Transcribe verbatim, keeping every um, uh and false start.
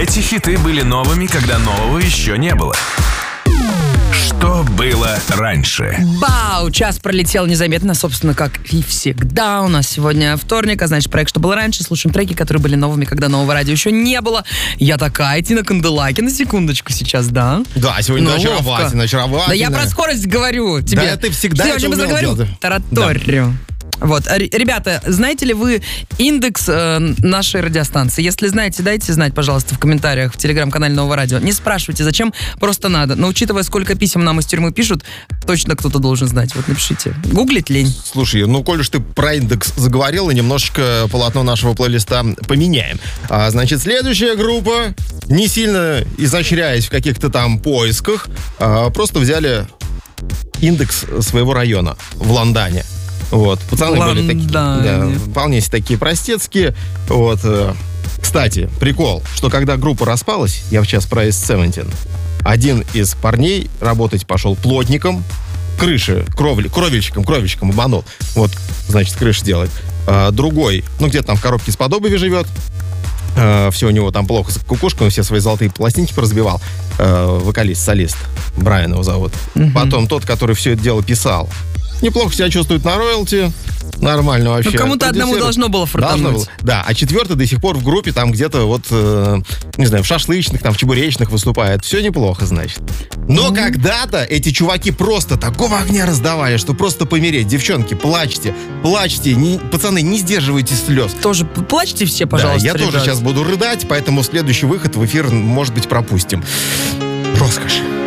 Эти хиты были новыми, когда нового еще не было. Что было раньше? Бау! Час пролетел незаметно, собственно, как и всегда. У нас сегодня вторник, а значит, проект «Что было раньше». Слушаем треки, которые были новыми, когда нового радио еще не было. Я такая, Тина Канделаки, на секундочку сейчас, да? Да, сегодня Ну, очаровательно, очаровательно. Да я про скорость говорю тебе. Да, ты всегда Ты это очень быстро умел говорю. делать. Тараторю. Вот, Р- ребята, знаете ли вы индекс э, нашей радиостанции? Если знаете, дайте знать, пожалуйста, в комментариях в телеграм-канале Нового Радио. Не спрашивайте, зачем, просто надо. Но учитывая, сколько писем нам из тюрьмы пишут, точно кто-то должен знать. Вот напишите. Гуглить лень. Слушай, ну, коль уж ты про индекс заговорил, и немножечко полотно нашего плейлиста поменяем. А, значит, следующая группа, не сильно изощряясь в каких-то там поисках, а, просто взяли индекс своего района в Лондоне. Вот, пацаны были такие, да, вполне себе такие простецкие. Вот. Кстати, прикол, что когда группа распалась, я сейчас про эс семнадцать, один из парней работать пошел плотником, крыши, кровли, кровельщиком, кровельщиком обманул. Вот, значит, крыши делает. А, другой, ну, где-то там в коробке с-под обуви живет. А, все у него там плохо с кукушкой, он все свои золотые пластинки поразбивал. А, вокалист, солист, Брайан его зовут. Угу. Потом тот, который все это дело писал. Неплохо себя чувствует на роялти. Нормально вообще. Ну, кому-то одному должно было фартануть. Было. Да, а четвертый до сих пор в группе там где-то вот, э, не знаю, в шашлычных, там в чебуречных выступает. Все неплохо, значит. Но mm-hmm. когда-то эти чуваки просто такого огня раздавали, что просто помереть. Девчонки, плачьте, плачьте. Не, пацаны, не сдерживайте слез. Тоже плачьте все, пожалуйста, Да, я ребят. тоже сейчас буду рыдать, поэтому следующий выход в эфир, может быть, пропустим. Роскошь.